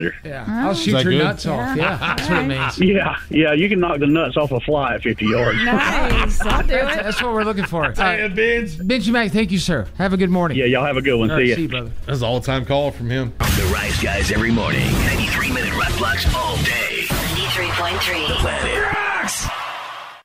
Yeah, I'll shoot your nuts off. Yeah, that's what it means. Yeah, you can knock the nuts off a fly at 50 yards. Nice. I'll do it. That's what we're looking for. Benji Mac, thank you, sir. Have a good morning. Yeah, y'all have a good one. All right, See see you. you, brother. That's an all-time call from him. The Rise Guys every morning. 93-minute rock blocks all day. 93.3. The Planet Rocks.